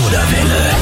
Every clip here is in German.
Dauerwelle.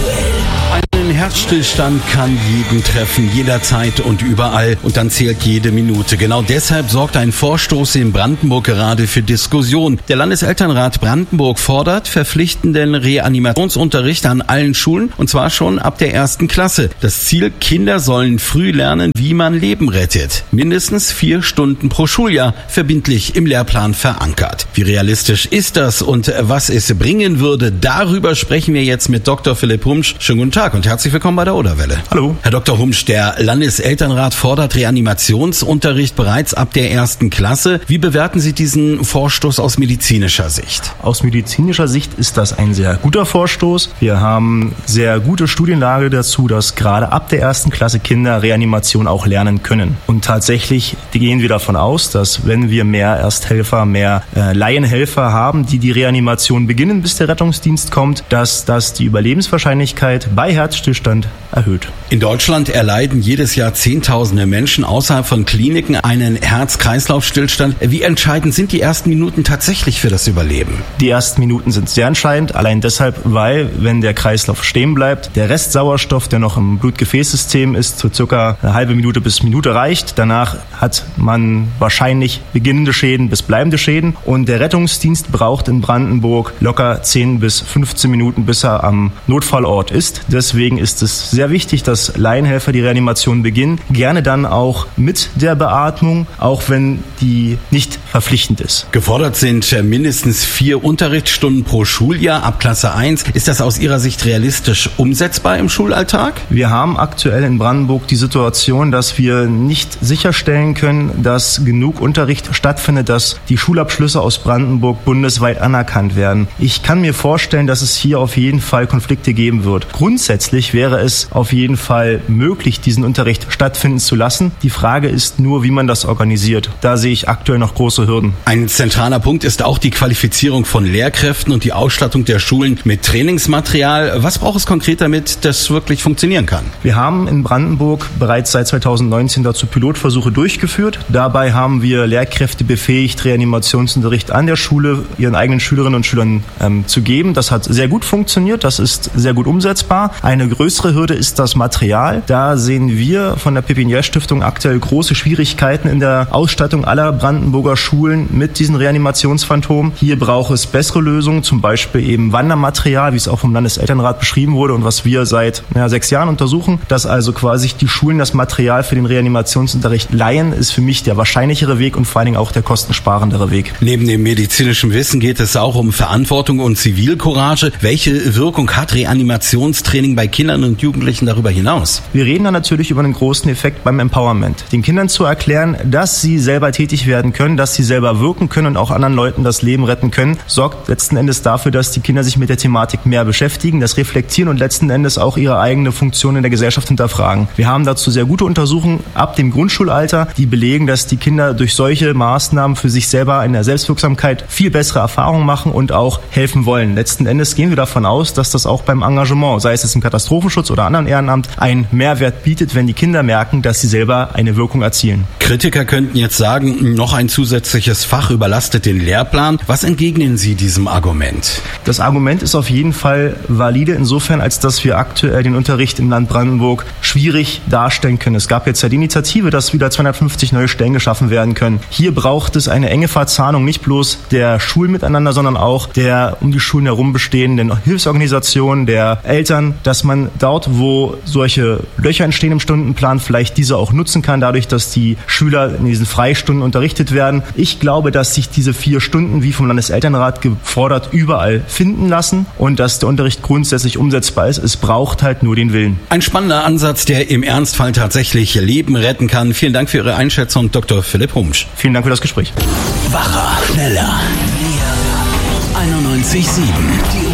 Ein Herzstillstand kann jeden treffen, jederzeit und überall. Und dann zählt jede Minute. Genau deshalb sorgt ein Vorstoß in Brandenburg gerade für Diskussion. Der Landeselternrat Brandenburg fordert verpflichtenden Reanimationsunterricht an allen Schulen. Und zwar schon ab der 1. Klasse. Das Ziel, Kinder sollen früh lernen, wie man Leben rettet. Mindestens 4 Stunden pro Schuljahr, verbindlich im Lehrplan verankert. Wie realistisch ist das und was es bringen würde, darüber sprechen wir jetzt mit Dr. Philipp Humsch. Schönen guten Tag und herzlich willkommen bei der Oderwelle. Hallo. Herr Dr. Humsch, der Landeselternrat fordert Reanimationsunterricht bereits ab der 1. Klasse. Wie bewerten Sie diesen Vorstoß aus medizinischer Sicht? Aus medizinischer Sicht ist das ein sehr guter Vorstoß. Wir haben sehr gute Studienlage dazu, dass gerade ab der 1. Klasse Kinder Reanimation auch lernen können. Und tatsächlich gehen wir davon aus, dass wenn wir mehr Ersthelfer, mehr Laienhelfer haben, die Reanimation beginnen, bis der Rettungsdienst kommt, dass das die Überlebenswahrscheinlichkeit bei Herzstillstand erhöht. In Deutschland erleiden jedes Jahr Zehntausende Menschen außerhalb von Kliniken einen Herz-Kreislauf-Stillstand. Wie entscheidend sind die ersten Minuten tatsächlich für das Überleben? Die ersten Minuten sind sehr entscheidend, allein deshalb, weil, wenn der Kreislauf stehen bleibt, der Restsauerstoff, der noch im Blutgefäßsystem ist, zu circa eine halbe Minute bis Minute reicht. Danach hat man wahrscheinlich beginnende Schäden bis bleibende Schäden. Und der Rettungsdienst braucht in Brandenburg locker 10 bis 15 Minuten, bis er am Notfallort ist. Deswegen ist es sehr wichtig, dass Laienhelfer die Reanimation beginnen. Gerne dann auch mit der Beatmung, auch wenn die nicht verpflichtend ist. Gefordert sind mindestens 4 Unterrichtsstunden pro Schuljahr ab Klasse 1. Ist das aus Ihrer Sicht realistisch umsetzbar im Schulalltag? Wir haben aktuell in Brandenburg die Situation, dass wir nicht sicherstellen können, dass genug Unterricht stattfindet, dass die Schulabschlüsse aus Brandenburg bundesweit anerkannt werden. Ich kann mir vorstellen, dass es hier auf jeden Fall Konflikte geben wird. Grundsätzlich wäre es auf jeden Fall möglich, diesen Unterricht stattfinden zu lassen. Die Frage ist nur, wie man das organisiert. Da sehe ich aktuell noch große Hürden. Ein zentraler Punkt ist auch die Qualifizierung von Lehrkräften und die Ausstattung der Schulen mit Trainingsmaterial. Was braucht es konkret, damit das wirklich funktionieren kann? Wir haben in Brandenburg bereits seit 2019 dazu Pilotversuche durchgeführt. Dabei haben wir Lehrkräfte befähigt, Reanimationsunterricht an der Schule ihren eigenen Schülerinnen und Schülern zu geben. Das hat sehr gut funktioniert. Das ist sehr gut umsetzbar. Eine größere Hürde ist das Material. Da sehen wir von der Pepinière-Stiftung aktuell große Schwierigkeiten in der Ausstattung aller Brandenburger Schulen mit diesen Reanimationsphantomen. Hier braucht es bessere Lösungen, zum Beispiel eben Wandermaterial, wie es auch vom Landeselternrat beschrieben wurde und was wir seit 6 Jahren untersuchen. Dass also quasi die Schulen das Material für den Reanimationsunterricht leihen, ist für mich der wahrscheinlichere Weg und vor allen Dingen auch der kostensparendere Weg. Neben dem medizinischen Wissen geht es auch um Verantwortung und Zivilcourage. Welche Wirkung hat Reanimationstraining bei Kindern und Jugendlichen darüber hinaus? Wir reden da natürlich über einen großen Effekt beim Empowerment. Den Kindern zu erklären, dass sie selber tätig werden können, dass sie selber wirken können und auch anderen Leuten das Leben retten können, sorgt letzten Endes dafür, dass die Kinder sich mit der Thematik mehr beschäftigen, das reflektieren und letzten Endes auch ihre eigene Funktion in der Gesellschaft hinterfragen. Wir haben dazu sehr gute Untersuchungen ab dem Grundschulalter, die belegen, dass die Kinder durch solche Maßnahmen für sich selber in der Selbstwirksamkeit viel bessere Erfahrungen machen und auch helfen wollen. Letzten Endes gehen wir davon aus, dass das auch beim Engagement, sei es im Katastrophenschutz oder anderen Ehrenamt, einen Mehrwert bietet, wenn die Kinder merken, dass sie selber eine Wirkung erzielen. Kritiker könnten jetzt sagen, noch ein zusätzliches Fach überlastet den Lehrplan. Was entgegnen Sie diesem Argument? Das Argument ist auf jeden Fall valide insofern, als dass wir aktuell den Unterricht im Land Brandenburg schwierig darstellen können. Es gab jetzt ja die Initiative, dass wieder 250 neue Stellen geschaffen werden können. Hier braucht es eine enge Verzahnung, nicht bloß der Schulen miteinander, sondern auch der um die Schulen herum bestehenden Hilfsorganisationen, der Eltern, dass man dort, wo solche Löcher entstehen im Stundenplan, vielleicht diese auch nutzen kann, dadurch, dass die Schüler in diesen Freistunden unterrichtet werden. Ich glaube, dass sich diese 4 Stunden, wie vom Landeselternrat gefordert, überall finden lassen und dass der Unterricht grundsätzlich umsetzbar ist. Es braucht halt nur den Willen. Ein spannender Ansatz, der im Ernstfall tatsächlich Leben retten kann. Vielen Dank für Ihre Einschätzung, Dr. Philipp Humsch. Vielen Dank für das Gespräch. Wacher, schneller, 91,7.